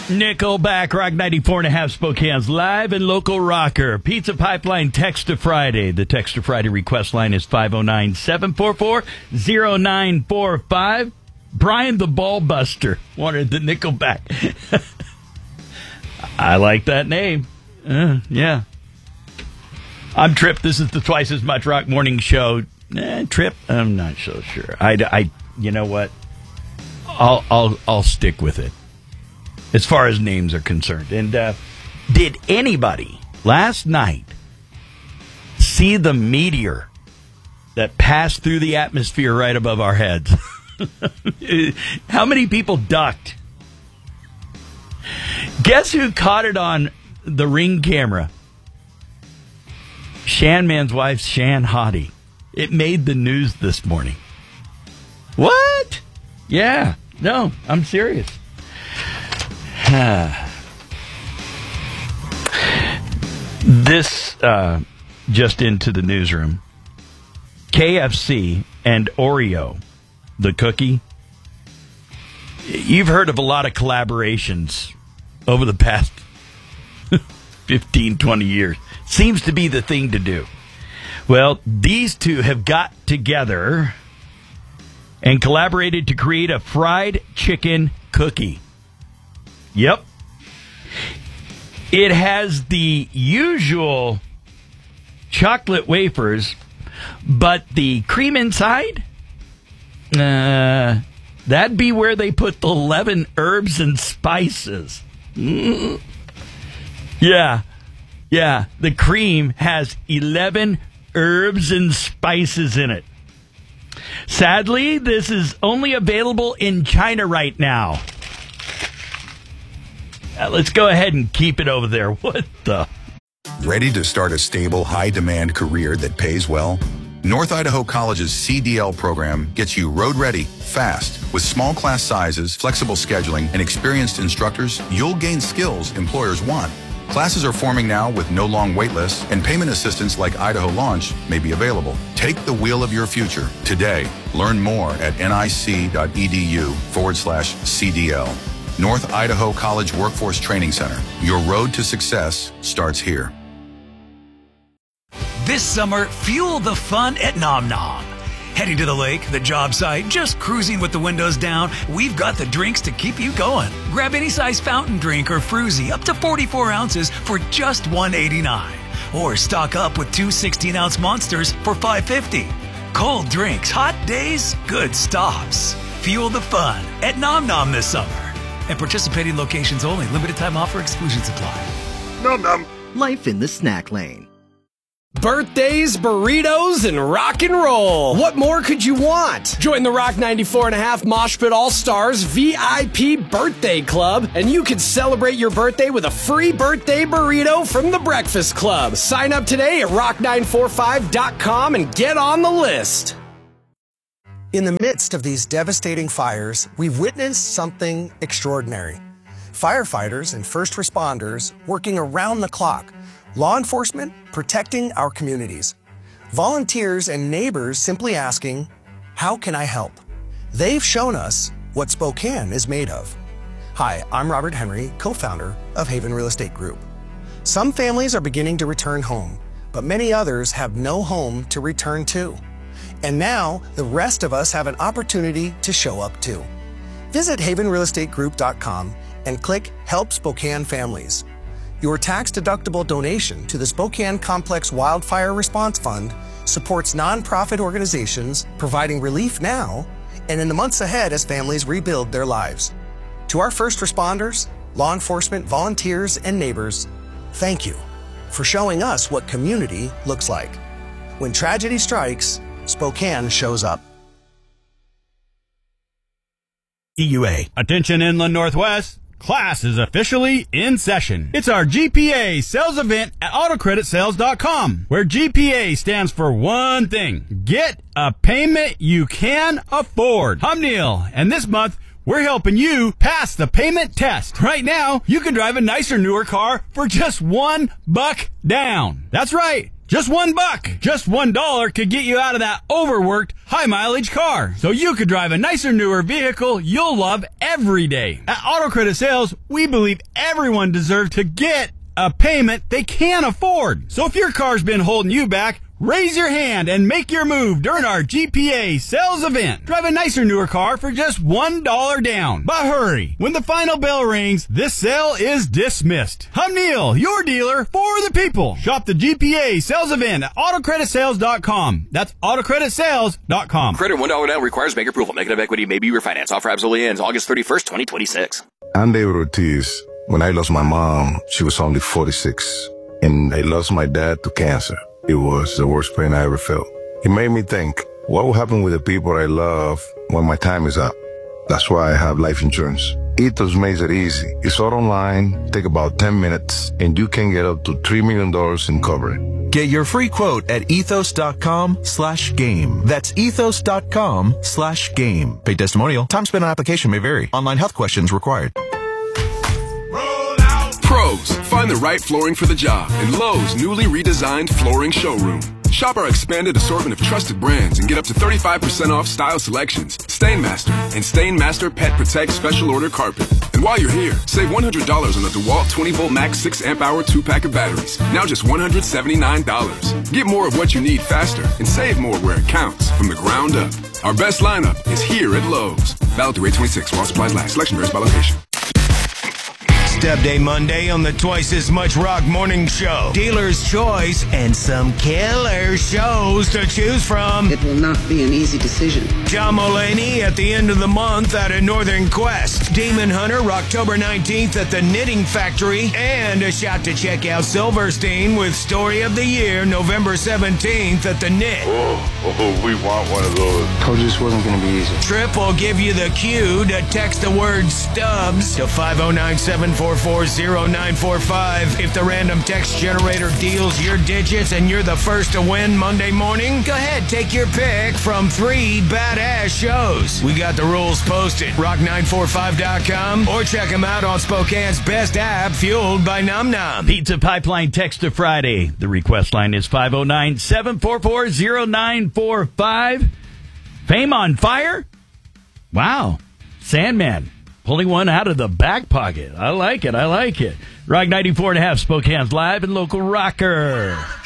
Nickelback, Rock 94.5 Spokane's live and local rocker. Pizza Pipeline Text to Friday. The Text to Friday request line is 509-744-0945. Brian the Ballbuster wanted the Nickelback. I like that name. Yeah. I'm Trip. This is the Twice as Much Rock Morning Show. Trip, I'm not so sure. I you know what? I'll stick with it as far as names are concerned. And did anybody last night see the meteor that passed through the atmosphere right above our heads? How many people ducked? Guess who caught it on the Ring camera? Shan Man's wife, Shan Hottie. It made the news this morning. What? Yeah. No, I'm serious. This, just into the newsroom. KFC and Oreo, the cookie. You've heard of a lot of collaborations over the past 15, 20 years. Seems to be the thing to do. Well, these two have got together and collaborated to create a fried chicken cookie. Yep. It has the usual chocolate wafers, but the cream inside, that'd be where they put the 11 herbs and spices. Yeah. The cream has 11 herbs and spices in it. Sadly, this is only available in China right now. Let's go ahead and keep it over there. What the? Ready to start a stable, high-demand career that pays well? North Idaho College's CDL program gets you road-ready, fast. With small class sizes, flexible scheduling, and experienced instructors, you'll gain skills employers want. Classes are forming now with no long wait lists, and payment assistance like Idaho Launch may be available. Take the wheel of your future today. Learn more at nic.edu/CDL. North Idaho College Workforce Training Center. Your road to success starts here. This summer, fuel the fun at Nom Nom. Heading to the lake, the job site, just cruising with the windows down, we've got the drinks to keep you going. Grab any size fountain drink or fruzy up to 44 ounces for just $1.89. Or stock up with two 16-ounce monsters for $5.50. Cold drinks, hot days, good stops. Fuel the fun at Nom Nom this summer. And participating locations only. Limited time offer. Exclusions apply. Nom Nom. Life in the snack lane. Birthdays, burritos, and rock and roll. What more could you want? Join the Rock 94.5 Mosh Pit All-Stars VIP Birthday Club, and you can celebrate your birthday with a free birthday burrito from the Breakfast Club. Sign up today at rock945.com and get on the list. In the midst of these devastating fires, we've witnessed something extraordinary. Firefighters and first responders working around the clock. Law enforcement protecting our communities. Volunteers and neighbors simply asking, how can I help? They've shown us what Spokane is made of. Hi, I'm Robert Henry, co-founder of Haven Real Estate Group. Some families are beginning to return home, but many others have no home to return to. And now the rest of us have an opportunity to show up too. Visit havenrealestategroup.com and click Help Spokane Families. Your tax-deductible donation to the Spokane Complex Wildfire Response Fund supports nonprofit organizations providing relief now and in the months ahead as families rebuild their lives. To our first responders, law enforcement, volunteers, and neighbors, thank you for showing us what community looks like. When tragedy strikes, Spokane shows up. EUA. Attention Inland Northwest. Class is officially in session. It's our GPA sales event at autocreditsales.com, where GPA stands for one thing. Get a payment you can afford. I'm Neil, and this month, we're helping you pass the payment test. Right now, you can drive a nicer, newer car for just $1 down. That's right. Just $1. Just $1 could get you out of that overworked, high-mileage car. So you could drive a nicer, newer vehicle you'll love every day. At Auto Credit Sales, we believe everyone deserves to get a payment they can afford. So if your car's been holding you back, raise your hand and make your move during our GPA sales event. Drive a nicer, newer car for just $1 down. But hurry, when the final bell rings, this sale is dismissed. I'm Neil, your dealer for the people. Shop the GPA sales event at AutoCreditSales.com. That's AutoCreditSales.com. Credit $1 down requires bank approval. Negative equity may be refinanced. Offer absolutely ends August 31st, 2026. I'm David Ortiz. When I lost my mom, she was only 46. And I lost my dad to cancer. It was the worst pain I ever felt. It made me think, what will happen with the people I love when my time is up? That's why I have life insurance. Ethos makes it easy. It's all online, take about 10 minutes, and you can get up to $3 million in coverage. Get your free quote at ethos.com/game. That's ethos.com/game. Paid testimonial. Time spent on application may vary. Online health questions required. Pros, find the right flooring for the job in Lowe's newly redesigned flooring showroom. Shop our expanded assortment of trusted brands and get up to 35% off style selections, Stainmaster, and Stainmaster Pet Protect Special Order Carpet. And while you're here, save $100 on the DeWalt 20-volt max 6-amp-hour 2-pack of batteries. Now just $179. Get more of what you need faster and save more where it counts from the ground up. Our best lineup is here at Lowe's. Valid through 8/26 while supplies last. Selection varies by location. Stub Day Monday on the Twice as Much Rock Morning Show. Dealer's choice and some killer shows to choose from. It will not be an easy decision. John Mulaney at the end of the month at a Northern Quest. Demon Hunter October 19th at the Knitting Factory. And a shot to check out Silverstein with Story of the Year November 17th at the Knit. We want one of those. Told you this wasn't going to be easy. Trip will give you the cue to text the word STUBS to 509-744-0945. If the random text generator deals your digits and you're the first to win Monday morning, go ahead, take your pick from 3 badass shows. We got the rules posted, rock945.com, or check them out on Spokane's best app, fueled by Num Num. Pizza Pipeline text to Friday. The request line is 509-744-0945. Fame on fire? Wow. Sandman. Pulling one out of the back pocket. I like it. Rock 94.5, Spokane's live and local rocker.